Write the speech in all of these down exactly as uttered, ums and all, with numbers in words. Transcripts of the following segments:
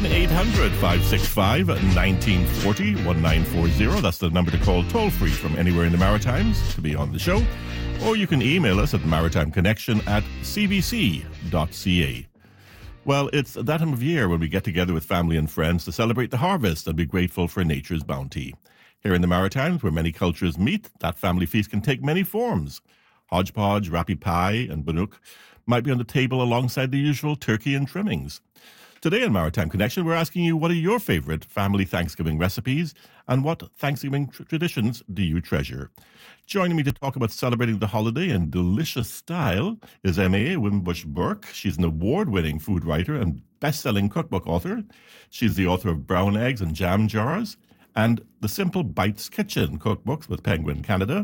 one eight hundred five six five one nine four zero, one nine four zero. That's the number to call toll free from anywhere in the Maritimes to be on the show. Or you can email us at maritimeconnection at c b c dot c a. Well, it's that time of year when we get together with family and friends to celebrate the harvest and be grateful for nature's bounty. Here in the Maritimes, where many cultures meet, that family feast can take many forms. Hodgepodge, rappy pie, and bannock might be on the table alongside the usual turkey and trimmings. Today on Maritime Connection, we're asking you, what are your favourite family Thanksgiving recipes and what Thanksgiving tr- traditions do you treasure? Joining me to talk about celebrating the holiday in delicious style is M A Wimbush-Burke. She's an award-winning food writer and best-selling cookbook author. She's the author of Brown Eggs and Jam Jars and the Simple Bites Kitchen cookbooks with Penguin Canada.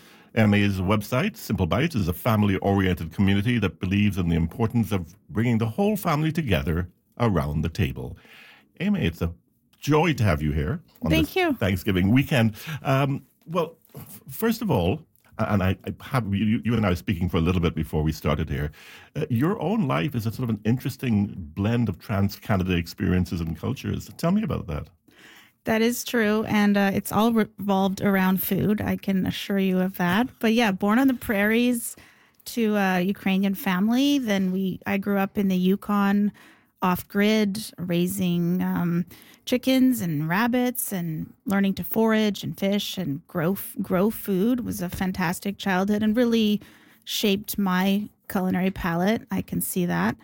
M A's website, Simple Bites, is a family-oriented community that believes in the importance of bringing the whole family together around the table. Amy, it's a joy to have you here on Thank this you. Thanksgiving weekend. Um, well, f- first of all, and I, I have you, you and I were speaking for a little bit before we started here, uh, your own life is a sort of an interesting blend of trans-Canada experiences and cultures. Tell me about that. That is true, and uh, it's all revolved around food. I can assure you of that. But yeah, born on the prairies to a Ukrainian family. Then we, I grew up in the Yukon, off-grid, raising um, chickens and rabbits, and learning to forage and fish and grow grow food. Was a fantastic childhood and really shaped my culinary palate. I can see that.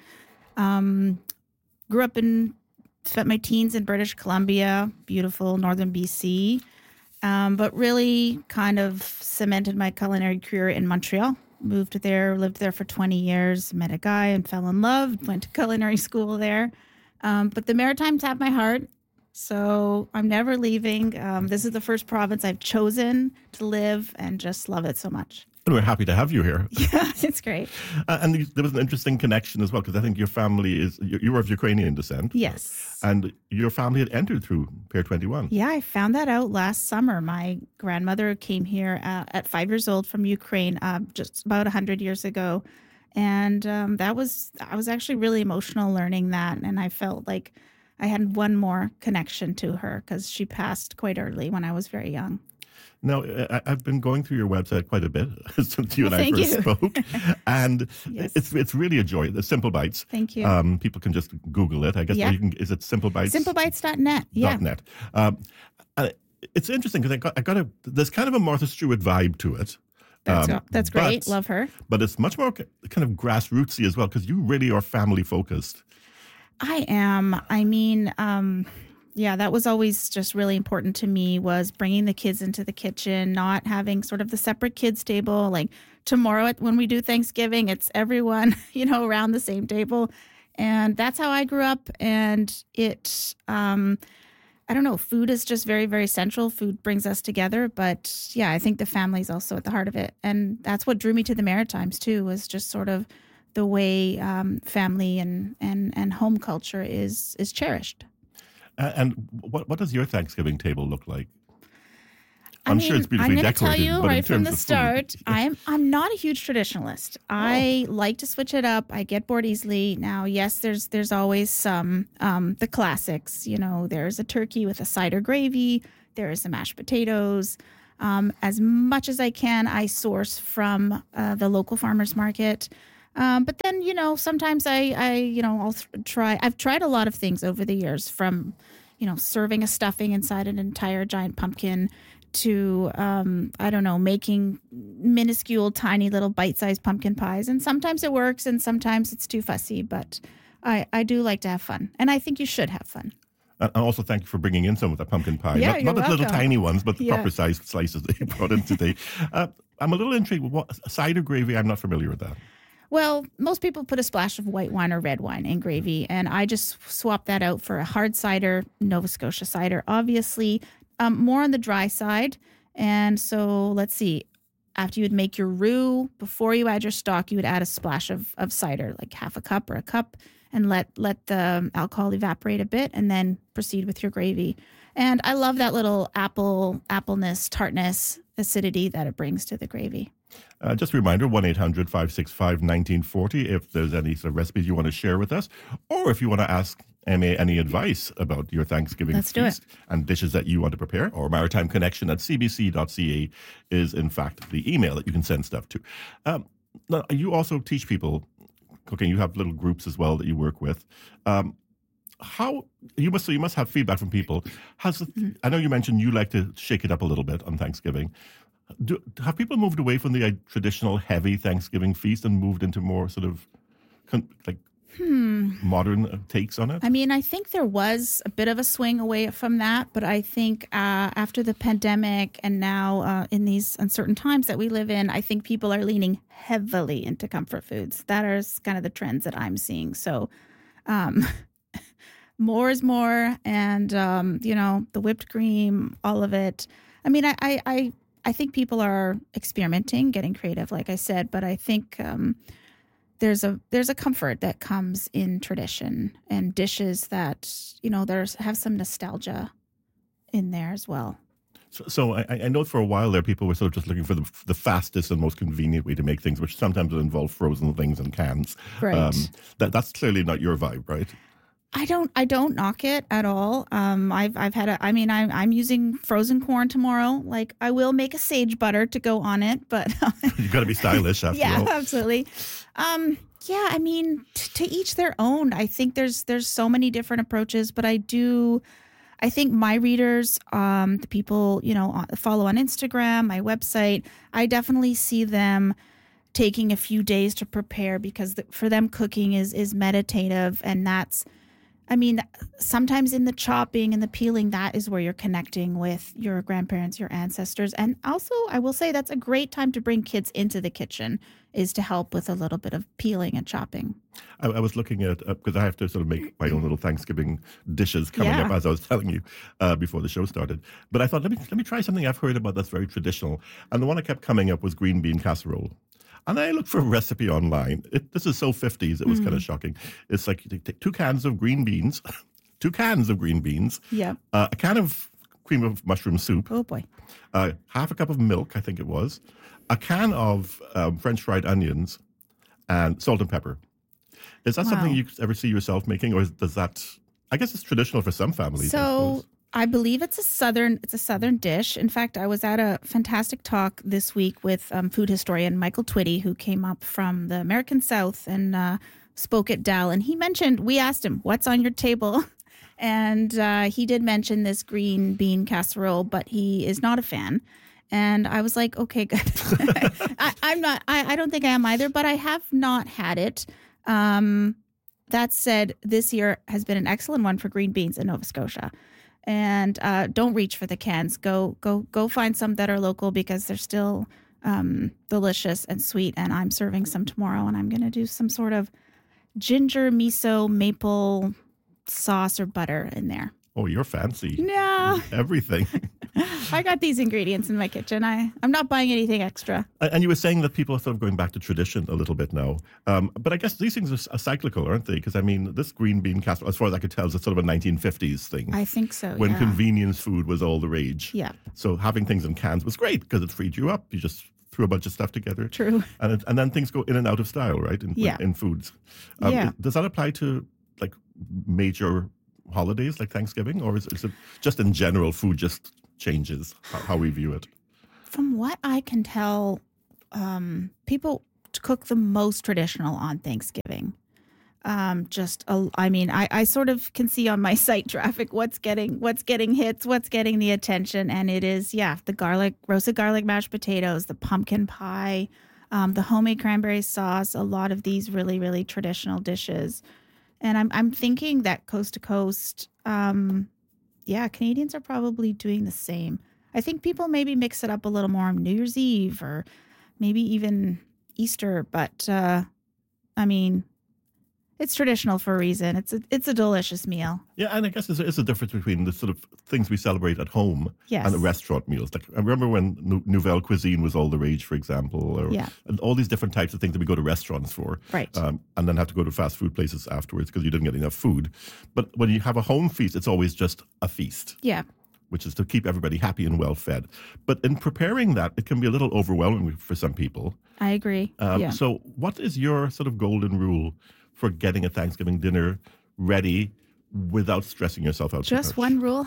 Um, grew up in. Spent my teens in British Columbia, beautiful northern B C, um, but really kind of cemented my culinary career in Montreal. Moved there, lived there for twenty years, met a guy and fell in love, went to culinary school there. Um, but the Maritimes have my heart, so I'm never leaving. Um, this is the first province I've chosen to live and just love it so much. And we're happy to have you here. Yeah, it's great. Uh, and there was an interesting connection as well, because I think your family is, you, you were of Ukrainian descent. Yes. And your family had entered through Pier twenty-one. Yeah, I found that out last summer. My grandmother came here uh, at five years old from Ukraine, uh, just about one hundred years ago. And um, that was, I was actually really emotional learning that. And I felt like I had one more connection to her because she passed quite early when I was very young. Now, I, I've been going through your website quite a bit since you well, and I first you. spoke, and yes. it's it's really a joy. The Simple Bites. Thank you. Um, people can just Google it. I guess Yeah. you can. Is it Simple Bites? simple bites dot net. Yeah. .net. Um, and it's interesting because I got I got a. There's kind of a Martha Stewart vibe to it. That's, Um, that's great. but- Love her. But it's much more kind of grassrootsy as well, because you really are family focused. I am. I mean, um, yeah, that was always just really important to me, was bringing the kids into the kitchen, not having sort of the separate kids table. Like tomorrow at- when we do Thanksgiving, it's everyone, you know, around the same table. And that's how I grew up. And it, um, I don't know, food is just very, very central. Food brings us together. But yeah, I think the family's also at the heart of it. And that's what drew me to the Maritimes too, was just sort of the way um, family and, and, and home culture is is cherished. Uh, and what what does your Thanksgiving table look like? I I'm mean, sure it's beautifully I'm going to tell decorated, you but in right from terms the of food- start, I'm I'm not a huge traditionalist. I like to switch it up. I get bored easily. Now, yes, there's there's always some um, the classics. You know, there's a turkey with a cider gravy. There is the mashed potatoes. Um, as much as I can, I source from uh, the local farmers market. Um, but then, you know, sometimes I, I you know, I'll th- try. I've tried a lot of things over the years, from, you know, serving a stuffing inside an entire giant pumpkin to, um, I don't know, making minuscule, tiny little bite-sized pumpkin pies. And sometimes it works and sometimes it's too fussy. But I, I do like to have fun. And I think you should have fun. And also thank you for bringing in some of the pumpkin pie. Yeah, not you're not the little welcome. tiny ones, but the Yeah. proper sized slices that you brought in today. Uh, I'm a little intrigued. What cider gravy? I'm not familiar with that. Well, most people put a splash of white wine or red wine in gravy, and I just swap that out for a hard cider, Nova Scotia cider, obviously, um, more on the dry side. And so let's see, after you would make your roux, before you add your stock, you would add a splash of, of cider, like half a cup or a cup, and let, let the alcohol evaporate a bit, and then proceed with your gravy. And I love that little apple, appleness, tartness, acidity that it brings to the gravy. Uh, just a reminder, one eight hundred five six five one nine four zero if there's any sort of recipes you want to share with us, or if you want to ask Emma, any advice about your Thanksgiving Let's do feast it. and dishes that you want to prepare, or maritime connection at c b c dot c a is in fact the email that you can send stuff to. Um, now, you also teach people cooking. You have little groups as well that you work with. Um, how you must so you must have feedback from people. Has mm-hmm. I know you mentioned you like to shake it up a little bit on Thanksgiving. Do, have people moved away from the uh, traditional heavy Thanksgiving feast and moved into more sort of con- like hmm. modern takes on it? I mean, I think there was a bit of a swing away from that, but I think uh, after the pandemic and now uh, in these uncertain times that we live in, I think people are leaning heavily into comfort foods. That is kind of the trends that I'm seeing. So um, more is more, and um, you know, the whipped cream, all of it. I mean, I, I, I I think people are experimenting, getting creative, like I said, but I think um, there's a there's a comfort that comes in tradition and dishes that, you know, there's have some nostalgia in there as well. So, so I, I know for a while there, people were sort of just looking for the, the fastest and most convenient way to make things, which sometimes will involve frozen things and cans. Right. Um, that that's clearly not your vibe, right? I don't. I don't knock it at all. Um, I've I've had a. I mean, I'm I'm using frozen corn tomorrow. Like, I will make a sage butter to go on it, but you've got to be stylish after yeah, all. Yeah, absolutely. Um, yeah, I mean, t- to each their own. I think there's there's so many different approaches, but I do. I think my readers, um, the people you know follow on Instagram, my website, I definitely see them taking a few days to prepare because the, for them cooking is is meditative, and that's. I mean, sometimes in the chopping and the peeling, that is where you're connecting with your grandparents, your ancestors. And also, I will say that's a great time to bring kids into the kitchen, is to help with a little bit of peeling and chopping. I, I was looking at, because uh, I have to sort of make my own little Thanksgiving dishes coming yeah. up, as I was telling you uh, before the show started. But I thought, let me let me try something I've heard about that's very traditional. And the one that kept coming up was green bean casserole. And I looked for a recipe online. It, this is so fifties, it was mm. kind of shocking. It's like you take two cans of green beans, two cans of green beans, yeah, uh, a can of cream of mushroom soup. Oh, boy. Uh, half a cup of milk, I think it was, a can of um, French fried onions, and salt and pepper. Is that wow. something you ever see yourself making, or is, does that, I guess it's traditional for some families, so, I believe it's a southern it's a southern dish. In fact, I was at a fantastic talk this week with um, food historian Michael Twitty, who came up from the American South and uh, spoke at Dal. And he mentioned, we asked him, what's on your table? And uh, he did mention this green bean casserole, but he is not a fan. And I was like, okay, good. I, I'm not, I, I don't think I am either, but I have not had it. Um, that said, this year has been an excellent one for green beans in Nova Scotia. And uh, don't reach for the cans. Go, go, go! Find some that are local because they're still um, delicious and sweet. And I'm serving some tomorrow, and I'm going to do some sort of ginger miso maple sauce or butter in there. Oh, you're fancy! No, everything. I got these ingredients in my kitchen. I, I'm not buying anything extra. And you were saying that people are sort of going back to tradition a little bit now. Um, but I guess these things are, are cyclical, aren't they? Because, I mean, this green bean casserole, as far as I could tell, is a sort of a nineteen fifties thing. I think so, When yeah. convenience food was all the rage. Yeah. So having things in cans was great because it freed you up. You just threw a bunch of stuff together. True. And it, and then things go in and out of style, right? In, yeah. in foods. Um, yeah. Does that apply to, like, major holidays like Thanksgiving? Or is, is it just in general food just changes how, how we view it? From what I can tell, um, people cook the most traditional on Thanksgiving. Um, just, a, I mean, I, I sort of can see on my site traffic what's getting what's getting hits, what's getting the attention, and it is, yeah, the garlic, roasted garlic mashed potatoes, the pumpkin pie, um, the homemade cranberry sauce, a lot of these really, really traditional dishes. And I'm I'm thinking that coast to coast, um, yeah, Canadians are probably doing the same. I think people maybe mix it up a little more on New Year's Eve or maybe even Easter. But, uh, I mean, it's traditional for a reason. It's a, it's a delicious meal. Yeah, and I guess there's, there's a difference between the sort of things we celebrate at home yes. and the restaurant meals. Like I remember when nou- Nouvelle Cuisine was all the rage, for example, or yeah. and all these different types of things that we go to restaurants for. Right. Um, and then have to go to fast food places afterwards because you didn't get enough food. But when you have a home feast, it's always just a feast. Yeah. Which is to keep everybody happy and well fed. But in preparing that, it can be a little overwhelming for some people. I agree. Um, yeah. So what is your sort of golden rule for getting a Thanksgiving dinner ready without stressing yourself out? Just one rule.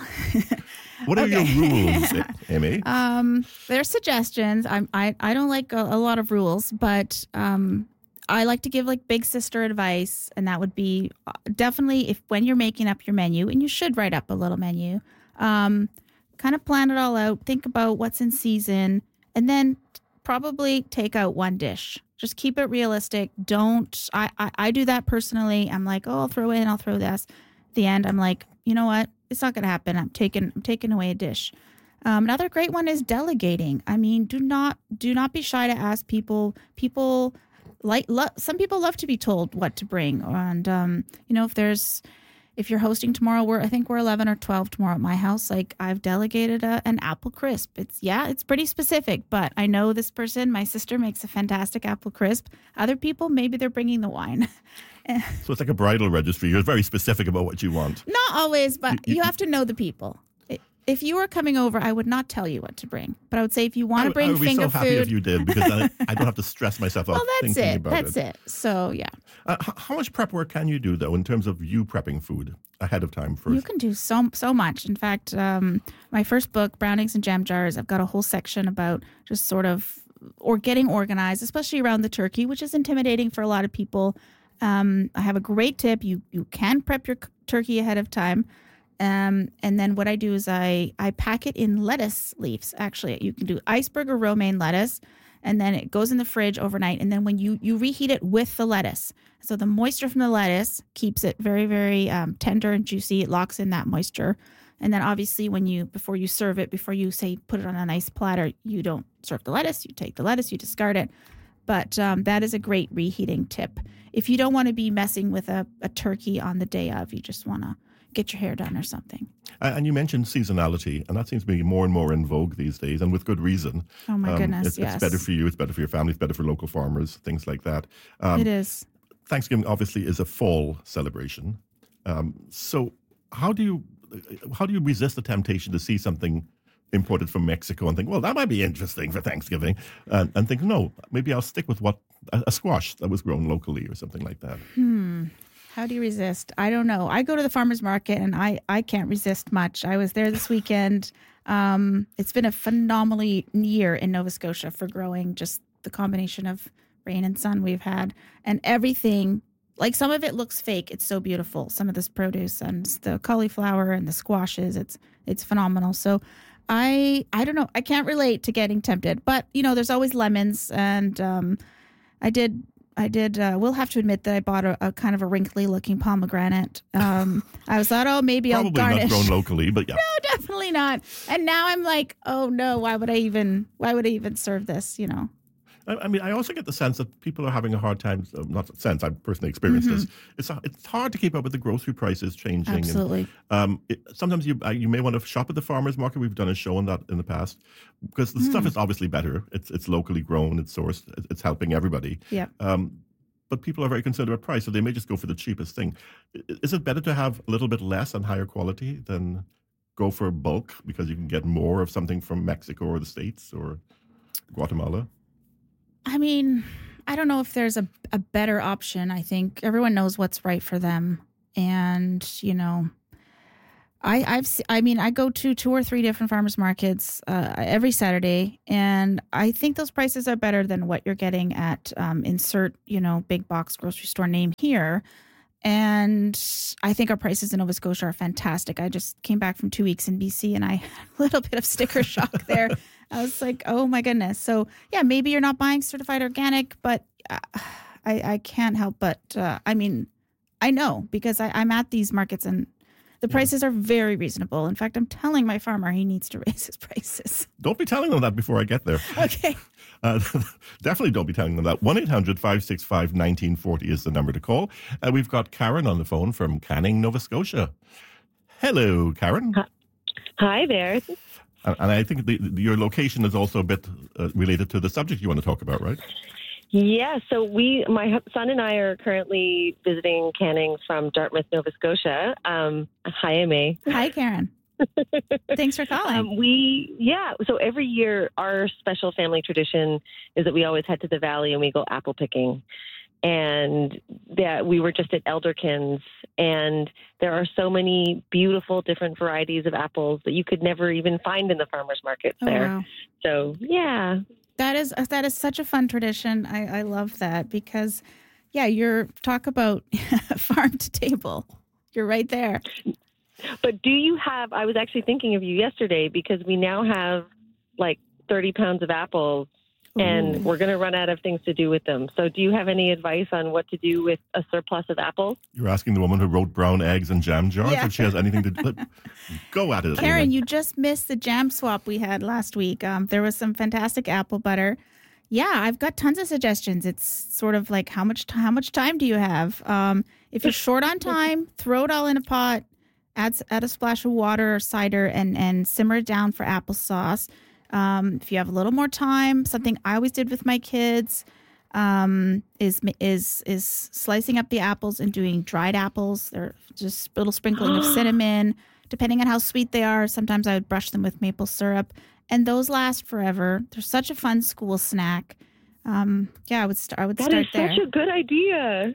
What are Okay. your rules, Amy? Um, there's suggestions. I'm, I I don't like a, a lot of rules, but um, I like to give like big sister advice, and that would be uh, definitely if when you're making up your menu, and you should write up a little menu, um, kind of plan it all out, think about what's in season, and then probably take out one dish. Just keep it realistic. Don't I, I I do that personally. I'm like, oh, I'll throw in, I'll throw this. At the end, I'm like, you know what? It's not going to happen. I'm taking I'm taking away a dish. Um, another great one is delegating. I mean, do not do not be shy to ask people. People like lo- some people love to be told what to bring. And um, you know, if there's if you're hosting tomorrow, we're I think we're eleven or twelve tomorrow at my house. Like I've delegated a, an apple crisp. It's yeah, it's pretty specific, but I know this person. My sister makes a fantastic apple crisp. Other people, maybe they're bringing the wine. So it's like a bridal registry. You're very specific about what you want. Not always, but you have to know the people. If you were coming over, I would not tell you what to bring. But I would say if you want to bring I would finger be so happy food. if you did, because I, I don't have to stress myself out Well, that's thinking it. about That's it. it. So, yeah. Uh, h- how much prep work can you do, though, in terms of you prepping food ahead of time first? You can do so so much. In fact, um, my first book, Brown Eggs and Jam Jars, I've got a whole section about just sort of or getting organized, especially around the turkey, which is intimidating for a lot of people. Um, I have a great tip. You you can prep your c- turkey ahead of time. Um, and then what I do is I, I pack it in lettuce leaves. Actually, you can do iceberg or romaine lettuce, and then it goes in the fridge overnight. And then when you, you reheat it with the lettuce, so the moisture from the lettuce keeps it very, very um, tender and juicy. It locks in that moisture. And then obviously when you, before you serve it, before you say put it on a nice platter, you don't serve the lettuce. You take the lettuce, you discard it. But um, that is a great reheating tip. If you don't want to be messing with a, a turkey on the day of, you just want to get your hair done or something. Uh, and you mentioned seasonality, and that seems to be more and more in vogue these days, and with good reason. Oh, my Um, goodness, it's, yes. it's better for you, it's better for your family, it's better for local farmers, things like that. Um, It is. Thanksgiving obviously is a fall celebration. Um, so how do you how do you resist the temptation to see something imported from Mexico and think, well, that might be interesting for Thanksgiving, and, and think, no, maybe I'll stick with what a, a squash that was grown locally or something like that. Hmm. How do you resist? I don't know. I go to the farmer's market and I, I can't resist much. I was there this weekend. Um, it's been a phenomenal year in Nova Scotia for growing, just the combination of rain and sun we've had, and everything. Like some of it looks fake. It's so beautiful. Some of this produce and the cauliflower and the squashes, it's it's phenomenal. So I I don't know. I can't relate to getting tempted, but you know, there's always lemons, and um, I did. I did. Uh, we'll have to admit that I bought a, a kind of a wrinkly looking pomegranate. Um, I was thought, oh, maybe I'll Probably garnish. not grown locally, but yeah. No, definitely not. And now I'm like, oh no, why would I even? Why would I even serve this? You know. I, I mean, I also get the sense that people are having a hard time. Uh, not sense, I've personally experienced Mm-hmm. this. It's it's hard to keep up with the grocery prices changing. Absolutely. And, um, it, sometimes you uh, you may want to shop at the farmers market. We've done a show on that in the past because the Mm. stuff is obviously better. It's it's locally grown. It's sourced. It's, it's helping everybody. Yeah. Um, but people are very concerned about price, so they may just go for the cheapest thing. I- Is it better to have a little bit less and higher quality than go for bulk because you can get more of something from Mexico or the States or Guatemala? I mean, I don't know if there's a, a better option. I think everyone knows what's right for them. And, you know, I, I've, se- I mean, I go to two or three different farmers markets uh, every Saturday, and I think those prices are better than what you're getting at um, insert, you know, big box grocery store name here. And I think our prices in Nova Scotia are fantastic. I just came back from two weeks in B C, and I had a little bit of sticker shock there. I was like, oh my goodness. So yeah, maybe you're not buying certified organic, but uh, I, I can't help but, uh, I mean, I know because I, I'm at these markets and the prices are very reasonable. In fact, I'm telling my farmer he needs to raise his prices. Don't be telling them that before I get there. Okay. Uh, definitely don't be telling them that. one eight hundred five six five one nine four zero is the number to call. Uh, we've got Karen on the phone from Canning, Nova Scotia. Hello, Karen. Hi there. And and I think the, the, your location is also a bit uh, related to the subject you want to talk about, right? Yeah, so we, my hu- son and I are currently visiting Canning from Dartmouth, Nova Scotia. Um, hi, Amy. Hi, Karen. Thanks for calling. Um, we, yeah, so every year our special family tradition is that we always head to the valley and we go apple picking. and that we were just at Elderkins, and there are so many beautiful different varieties of apples that you could never even find in the farmers markets Oh, there. wow. So, yeah. That is that is such a fun tradition. I, I love that because, yeah, you're talk about farm to table. You're right there. But do you have, I was actually thinking of you yesterday because we now have like thirty pounds of apples and Ooh. we're going to run out of things to do with them. So do you have any advice on what to do with a surplus of apples? You're asking the woman who wrote Brown Eggs and Jam Jars Yeah. if she has anything to do. Go at it. Karen, Amy. you just missed the jam swap we had last week. Um, there was some fantastic apple butter. Yeah, I've got tons of suggestions. It's sort of like how much t- how much time do you have? Um, if you're short on time, throw it all in a pot, add s- add a splash of water or cider, and and simmer it down for applesauce. Um, if you have a little more time, something I always did with my kids um, is is is slicing up the apples and doing dried apples. They're just a little sprinkling of cinnamon. Depending on how sweet they are, sometimes I would brush them with maple syrup. And those last forever. They're such a fun school snack. Um, yeah, I would start. I would That start is there. such a good idea.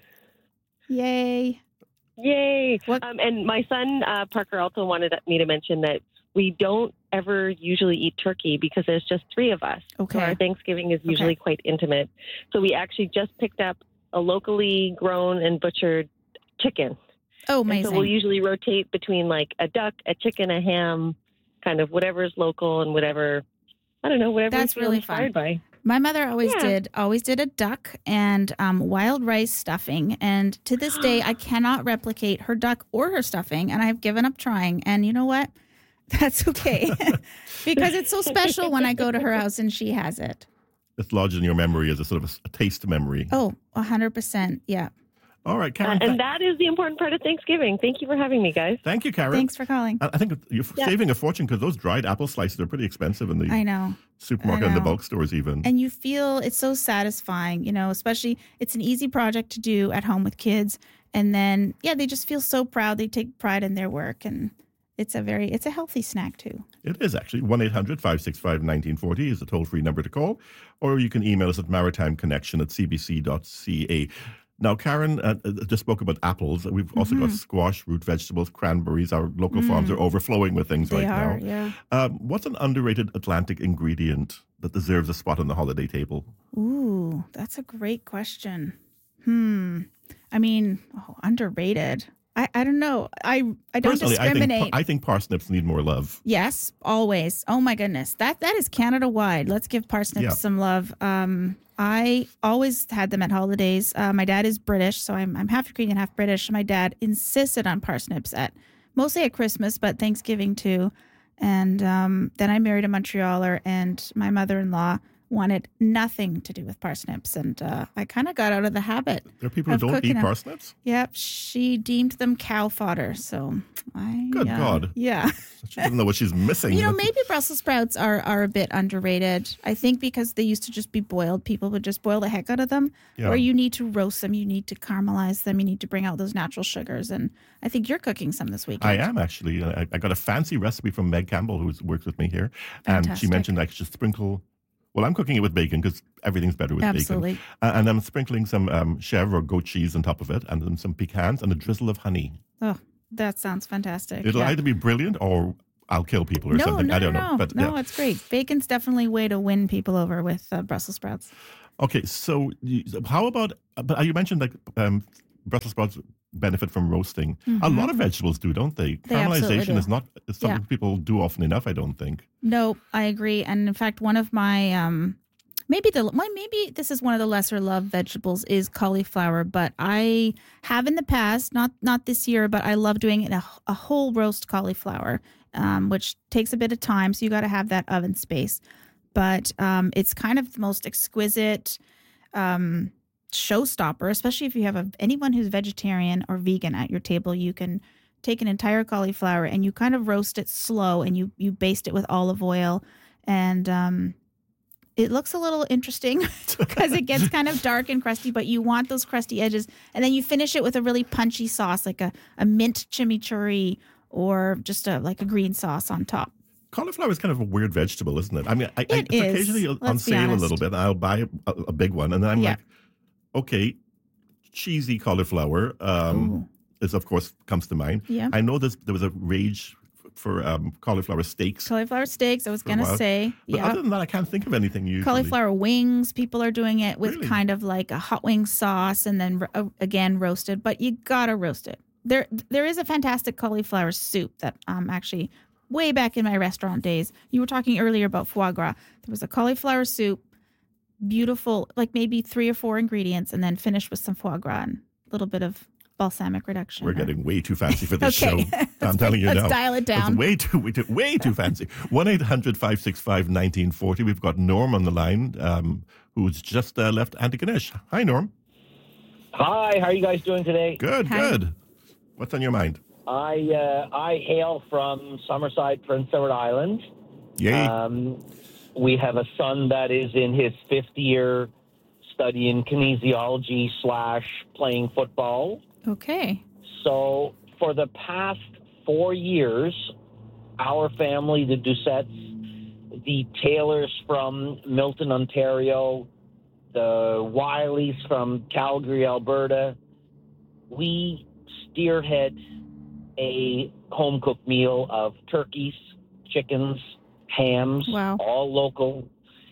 Yay! Yay. What- Um, and my son, uh, Parker, also wanted me to mention that we don't ever usually eat turkey because there's just three of us. Okay. So our Thanksgiving is usually Okay. quite intimate. So we actually just picked up a locally grown and butchered chicken. Oh, And amazing! so we'll usually rotate between like a duck, a chicken, a ham, kind of whatever's local and whatever, I don't know, whatever That's we feel really inspired by. My mother always Yeah. did always did a duck and um, wild rice stuffing, and to this day I cannot replicate her duck or her stuffing, and I've given up trying. And you know what? That's okay because it's so special when I go to her house and she has it. It's lodged in your memory as a sort of a, a taste memory. Oh, a hundred percent. Yeah. All right, Uh, Karen. th- and that is the important part of Thanksgiving. Thank you for having me, guys. thank you, Karen. Thanks for calling. I I think you're Yeah. saving a fortune because those dried apple slices are pretty expensive in the I know. supermarket I and the know. bulk stores even. And you feel it's so satisfying, you know, especially it's an easy project to do at home with kids. And then, yeah, they just feel so proud. They take pride in their work. And it's a very, it's a healthy snack too. It is actually. one eight hundred five six five one nine four zero is the toll-free number to call. Or you can email us at maritimeconnection at c b c dot c a. Now, Karen uh, uh, just spoke about apples. We've also Mm-hmm. got squash, root vegetables, cranberries. Our local farms are overflowing with things Mm. They right are, now. yeah. Um, what's an underrated Atlantic ingredient that deserves a spot on the holiday table? Ooh, that's a great question. Hmm. I mean, oh, underrated. I, I don't know. I I don't Personally, I think, discriminate. I think parsnips need more love. Yes, always. Oh my goodness. That that is Canada wide. Let's give parsnips Yeah. some love. Um I always had them at holidays. Uh, my dad is British, so I'm I'm half Ukrainian, half British. My dad insisted on parsnips at mostly at Christmas, but Thanksgiving too. And um, then I married a Montrealer, and my mother-in-law wanted nothing to do with parsnips, and uh, I kind of got out of the habit. There are people who Of don't cooking eat them. parsnips? Yep, she deemed them cow fodder. So I Good uh, God. yeah. She doesn't know what she's missing. You know, maybe Brussels sprouts are, are a bit underrated. I think because they used to just be boiled, people would just boil the heck out of them. Yeah. Or you need to roast them, you need to caramelize them, you need to bring out those natural sugars. And I think you're cooking some this weekend. I am actually. I, I got a fancy recipe from Meg Campbell, who works with me here. And she Fantastic. mentioned I should sprinkle, well, I'm cooking it with bacon because everything's better with Absolutely. bacon. Uh, and I'm sprinkling some um, chèvre or goat cheese on top of it, and then some pecans and a drizzle of honey. Oh, that sounds fantastic. It'll Yeah. either be brilliant or I'll kill people or no, something. no, I don't no, know. no. But no, yeah. it's great. Bacon's definitely a way to win people over with uh, Brussels sprouts. Okay, so you, how about, but you mentioned like um, Brussels sprouts benefit from roasting. A lot of vegetables do, don't they? Mm-hmm. They absolutely Caramelization do. is not is something Yeah. people do often enough, I don't think. No, I agree. And in fact, one of my um, maybe the my, maybe this is one of the lesser loved vegetables is cauliflower. But I have in the past, not not this year, but I love doing it a, a whole roast cauliflower, um, which takes a bit of time. So you got to have that oven space. But um, it's kind of the most exquisite um, showstopper, especially if you have a, anyone who's vegetarian or vegan at your table. You can take an entire cauliflower and you kind of roast it slow, and you you baste it with olive oil, and um, it looks a little interesting because it gets kind of dark and crusty, but you want those crusty edges, and then you finish it with a really punchy sauce like a, a mint chimichurri or just a like a green sauce on top. Cauliflower is kind of a weird vegetable, isn't it? I mean, I, I, It it's is. occasionally on Let's be sale a honest. little bit. I'll buy a, a big one, and then I'm Yeah. like, okay, cheesy cauliflower um, Ooh. is, of course, comes to mind. Yeah. I know there's, there was a rage for um, cauliflower steaks. Cauliflower steaks, I was for a going to while. say. But Yeah. other than that, I can't think of anything usually. Cauliflower wings, people are doing it with Really? kind of like a hot wing sauce and then uh, again roasted, but you got to roast it. There there is a fantastic cauliflower soup that um actually way back in my restaurant days. You were talking earlier about foie gras. There was a cauliflower soup, beautiful, like maybe three or four ingredients and then finished with some foie gras and a little bit of balsamic reduction. We're or- getting way too fancy for this Okay. show. I'm telling you Let's now. dial it It's down. way too, way too, way too fancy. one eight hundred five six five one nine four zero. We've got Norm on the line, um, who's just uh, left Antigonish. Hi, Norm. Hi, how are you guys doing today? Good, Hi. good. What's on your mind? I uh, I hail from Summerside, Prince Edward Island. Yay. Um, we have a son that is in his fifth year studying kinesiology slash playing football. Okay. So for the past four years, our family, the Doucettes, the Taylors from Milton, Ontario, the Wileys from Calgary, Alberta, we spearhead a home-cooked meal of turkeys, chickens, hams, Wow. all local.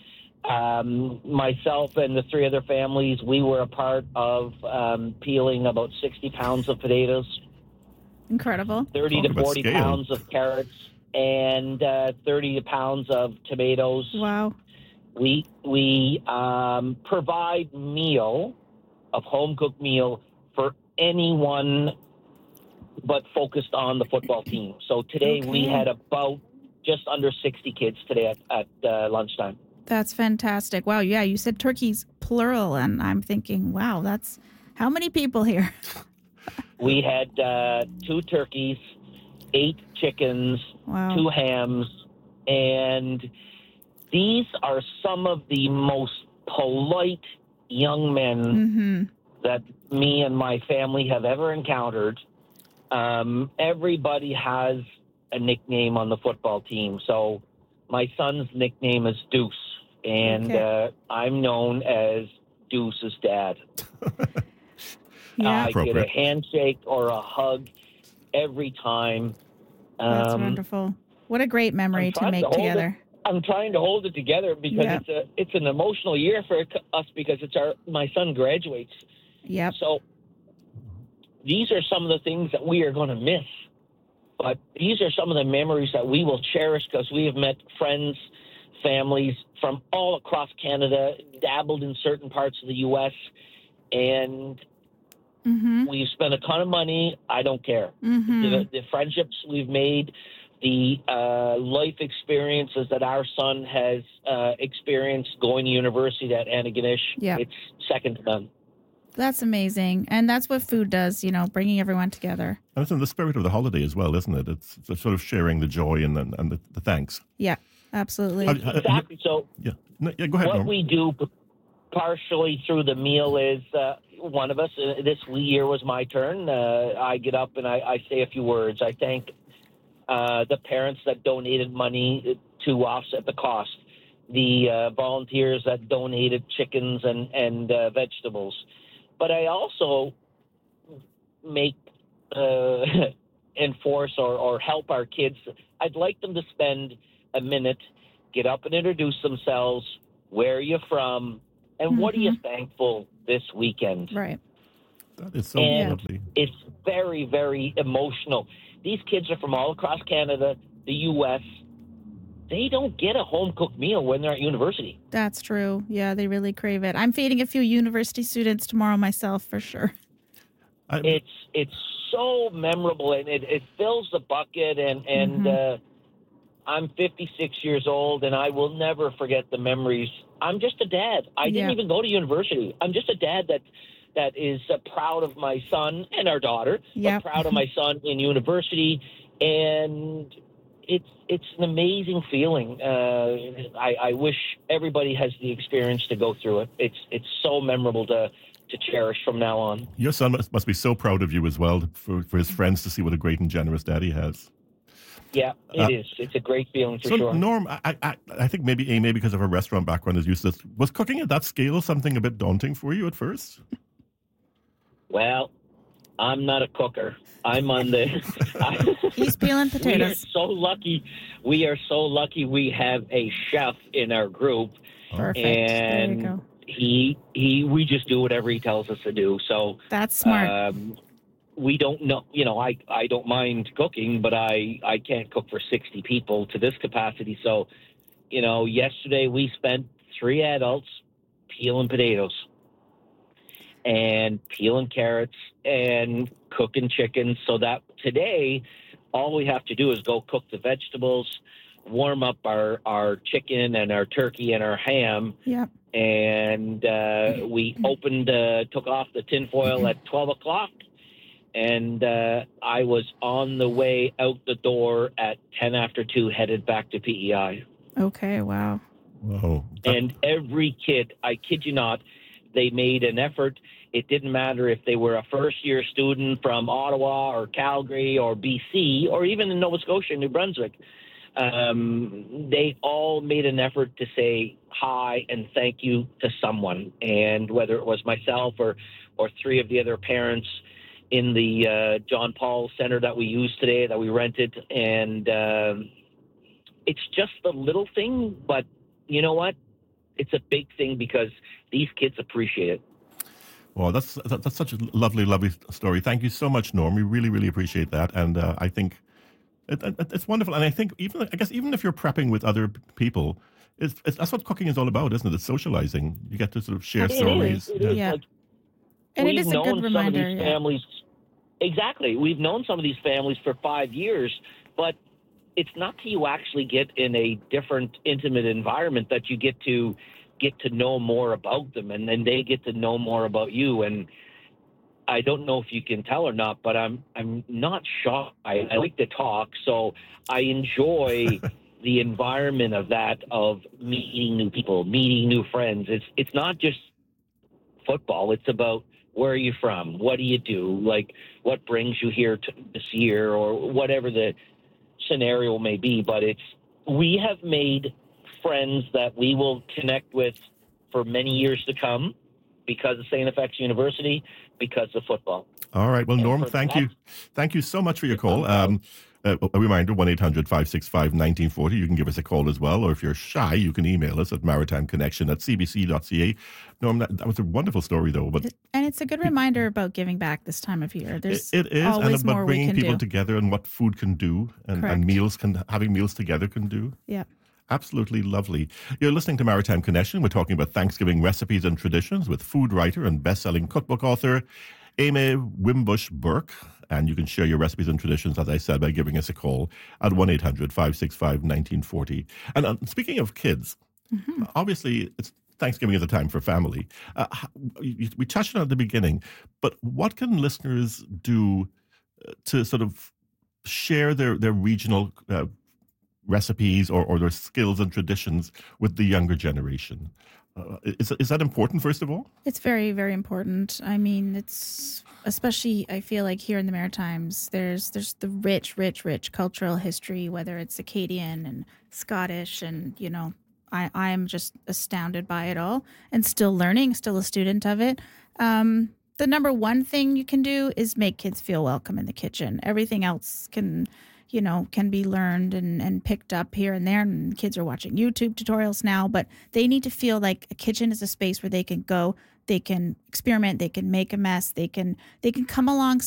Um, myself and the three other families, we were a part of um, peeling about sixty pounds of potatoes, Incredible. thirty Talk to about forty scale. pounds of carrots, and uh, thirty pounds of tomatoes. Wow. We we um, provide meal, of home cooked meal for anyone, but focused on the football team. So today we Okay. had about just under sixty kids today at, at uh, lunchtime. That's fantastic. Wow. Yeah, you said turkeys plural, and I'm thinking, wow, that's how many people here? We had uh, two turkeys, eight chickens, Wow. two hams, and these are some of the most polite young men Mm-hmm. that me and my family have ever encountered. Um, everybody has a nickname on the football team. So my son's nickname is Deuce, and Okay. uh, I'm known as Deuce's dad. Yeah. I get a Appropriate. handshake or a hug every time. That's Um, wonderful. What a great memory I'm to trying make to hold together. I'm trying to hold it together because Yeah. it's a it's an emotional year for us because it's our my son graduates. Yep. So these are some of the things that we are going to miss. But these are some of the memories that we will cherish because we have met friends, families from all across Canada, dabbled in certain parts of the U S, and Mm-hmm. we've spent a ton of money. I don't care. Mm-hmm. The, the friendships we've made, the uh, life experiences that our son has uh, experienced going to university at Antigonish, Yeah. it's second to none. That's amazing. And that's what food does, you know, bringing everyone together. And it's in the spirit of the holiday as well, isn't it? It's, it's sort of sharing the joy and, and, and the, the thanks. Yeah, absolutely. Uh, uh, Exactly. So yeah. No, yeah, go ahead, what Norm. we do partially through the meal is uh, one of us, uh, this year was my turn. Uh, I get up and I, I say a few words. I thank uh, the parents that donated money to offset the cost, the uh, volunteers that donated chickens and, and uh, vegetables. But I also make, uh, enforce or, or help our kids. I'd like them to spend a minute, get up and introduce themselves. Where are you from? And what are you thankful this weekend? Right. That is so And- lovely. It's very, very emotional. These kids are from all across Canada, the U S. They don't get a home-cooked meal when they're at university. That's true. Yeah, they really crave it. I'm feeding a few university students tomorrow myself for sure. I, It's it's so memorable, and it, it fills the bucket. And, and uh, I'm fifty-six years old, and I will never forget the memories. I'm just a dad. I didn't Yeah. even go to university. I'm just a dad that that is uh, proud of my son and our daughter, Yep. but proud of my son in university. And it's it's an amazing feeling. Uh, I, I wish everybody has the experience to go through it. It's it's so memorable to to cherish from now on. your son must, must be so proud of you as well for, for his friends to see what a great and generous dad he has. Yeah, it Uh, is. It's a great feeling for So, sure. Norm, I, I, I think maybe A, maybe because of her restaurant background, is used to this. Was cooking at that scale something a bit daunting for you at first? Well, I'm not a cooker. I'm on the. I, He's peeling we are potatoes. so lucky. We are so lucky. We have a chef in our group, Perfect. and there you go. he he. We just do whatever he tells us to do. So That's smart. Um, we don't know. You know, I I don't mind cooking, but I I can't cook for sixty people to this capacity. So, you know, yesterday we spent three adults peeling potatoes and peeling carrots and cooking chicken, so that today all we have to do is go cook the vegetables, warm up our, our chicken and our turkey and our ham, Yep. and uh, we opened, uh, took off the tinfoil at twelve o'clock, and uh, I was on the way out the door at ten after two, headed back to P E I. Okay. Wow. Whoa. That- And every kid, I kid you not, they made an effort. It didn't matter if they were a first-year student from Ottawa or Calgary or B C or even in Nova Scotia, New Brunswick. Um, they all made an effort to say hi and thank you to someone. And whether it was myself or, or three of the other parents in the uh, John Paul Center that we used today, that we rented. And um, it's just a little thing, but you know what? It's a big thing because these kids appreciate it. Well, that's that, that's such a lovely, lovely story. Thank you so much, Norm. We really, really appreciate that, and uh, I think it, it, it's wonderful. And I think even I guess even if you're prepping with other people, it's, it's that's what cooking is all about, isn't it? It's socializing. You get to sort of share It is. stories. It is. Yeah. Like, And it we've is a known good some reminder. of these Yeah. families. Exactly. We've known some of these families for five years, but it's not till you actually get in a different, intimate environment that you get to get to know more about them, and then they get to know more about you. And I don't know if you can tell or not, but I'm I'm not shy. I, I like to talk, so I enjoy the environment of that, of meeting new people, meeting new friends. It's it's not just football. It's about where are you from, what do you do, like what brings you here to this year, or whatever the scenario may be. But it's we have made friends that we will connect with for many years to come because of Saint F X University, because of football. All right. Well, And Norm, for thank that- you. Thank you so much for your call. Um, uh, a reminder, one eight hundred five six five one nine four zero. You can give us a call as well. Or if you're shy, you can email us at maritimeconnection at c b c dot c a. Norm, that, that was a wonderful story, though. But And it's a good reminder about giving back this time of year. There's it, it is, and always about more we bringing can people do. together and what food can do, and, Correct. and meals can having meals together can do. Yeah. Absolutely lovely. You're listening to Maritime Connection. We're talking about Thanksgiving recipes and traditions with food writer and best-selling cookbook author Amy Wimbush Burke. And you can share your recipes and traditions, as I said, by giving us a call at one eight hundred five six five one nine four zero. And uh, speaking of kids, Mm-hmm. obviously it's Thanksgiving is a time for family. Uh, h- we touched on it at the beginning, but what can listeners do uh, to sort of share their, their regional uh, recipes or, or their skills and traditions with the younger generation? Uh, is, is that important, first of all? It's very, very important. I mean, it's especially, I feel like here in the Maritimes, there's there's the rich, rich, rich cultural history, whether it's Acadian and Scottish. And, you know, I, I am just astounded by it all and still learning, still a student of it. Um, the number one thing you can do is make kids feel welcome in the kitchen. Everything else can, you know, can be learned and, and picked up here and there. And kids are watching YouTube tutorials now, but they need to feel like a kitchen is a space where they can go, they can experiment, they can make a mess, they can they can come alongside